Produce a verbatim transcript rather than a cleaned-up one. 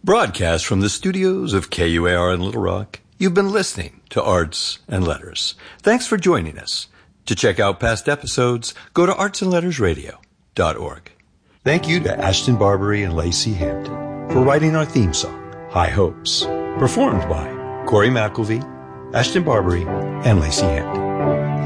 Broadcast from the studios of K U A R in Little Rock, you've been listening to Arts and Letters. Thanks for joining us. To check out past episodes, go to arts and letters radio dot org. Thank you to Ashton Barbary and Lacey Hampton for writing our theme song, High Hopes, performed by Corey McElvey, Ashton Barbary, and Lacey Hampton.